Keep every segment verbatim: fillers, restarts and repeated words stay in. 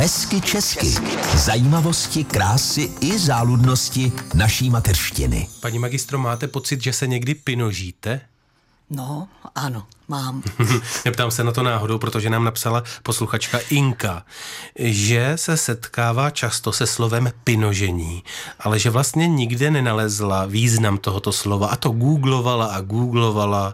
Hezky česky. Zajímavosti, krásy i záludnosti naší mateřštiny. Paní magistro, máte pocit, že se někdy pinožíte? No, ano, mám. Neptám se na to náhodou, protože nám napsala posluchačka Inka, že se setkává často se slovem pinožení, ale že vlastně nikde nenalezla význam tohoto slova a to googlovala a googlovala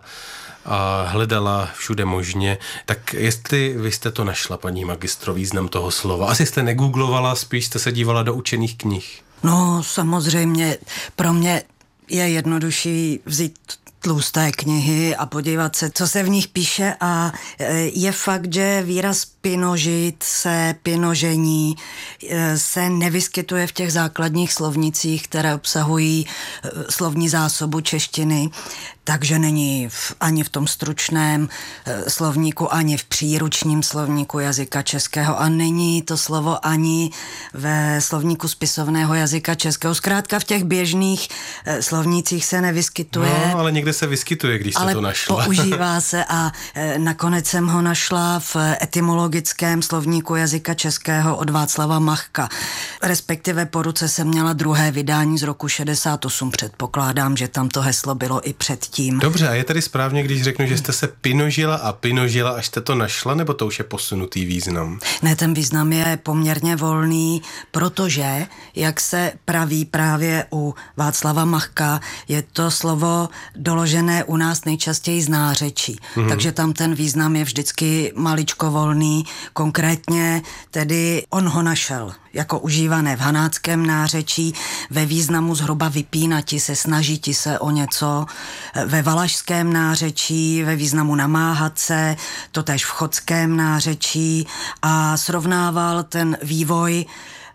a hledala všude možně. Tak jestli vy jste to našla, paní magistro, význam toho slova? Asi jste negooglovala, spíš jste se dívala do učených knih. No, samozřejmě, pro mě je jednodušší vzít tlusté knihy a podívat se, co se v nich píše, a je fakt, že výraz pinožit se, pinožení se nevyskytuje v těch základních slovnicích, které obsahují slovní zásobu češtiny, takže není v, ani v tom stručném slovníku, ani v příručním slovníku jazyka českého a není to slovo ani ve slovníku spisovného jazyka českého. Zkrátka v těch běžných slovnících se nevyskytuje. No, ale někde se vyskytuje, když ale jste to našla. Ale používá se a nakonec jsem ho našla v etymologickém slovníku jazyka českého od Václava Machka. Respektive po ruce jsem měla druhé vydání z roku šedesát osm. Předpokládám, že tam to heslo bylo i předtím. Dobře, a je tedy správně, když řeknu, že jste se pinožila a pinožila, až jste to našla, nebo to už je posunutý význam? Ne, ten význam je poměrně volný, protože, jak se praví právě u Václava Machka, je to slovo doložené u nás nejčastěji z nářečí. Mm-hmm. Takže tam ten význam je vždycky maličko volný. Konkrétně tedy on ho našel jako užívané v hanáckém nářečí ve významu zhruba vypínati se, snažiti se o něco, ve valašském nářečí ve významu namáhat se, totéž v chotském nářečí, a srovnával ten vývoj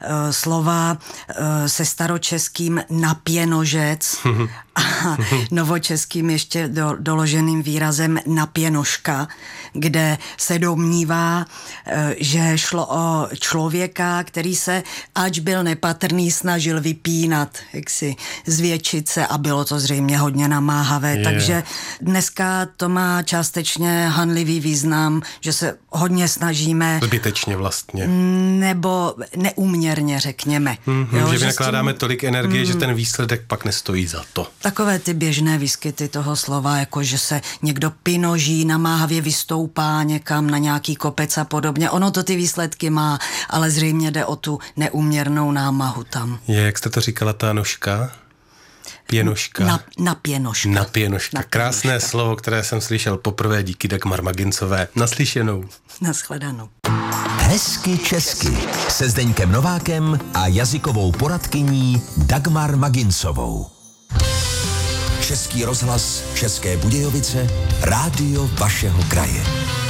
slova se staročeským napěnožec a novočeským ještě do, doloženým výrazem napěnožka, kde se domnívá, že šlo o člověka, který se, ač byl nepatrný, snažil vypínat, jaksi zvětšit se, a bylo to zřejmě hodně namáhavé. Yeah. Takže dneska to má částečně hanlivý význam, že se hodně snažíme. Zbytečně vlastně. Nebo neuměrně, řekněme. Mm-hmm, jo, že vynakládáme tím tolik energie, mm, že ten výsledek pak nestojí za to. Takové ty běžné výskyty toho slova, jako že se někdo pinoží, namáhavě vystoupá někam na nějaký kopec a podobně. Ono to ty výsledky má, ale zřejmě jde o tu neúměrnou námahu tam. Je, jak jste to říkala, ta nožka? Pěnožka. Na, na pěnožka. Na pěnožka. Na Krásné pěnožka. Slovo, které jsem slyšel poprvé díky Dagmar Magincové. Naslyšenou. Nashledanou. Hezky česky se Zdeňkem Novákem a jazykovou poradkyní Dagmar Magincovou. Český rozhlas České Budějovice, rádio vašeho kraje.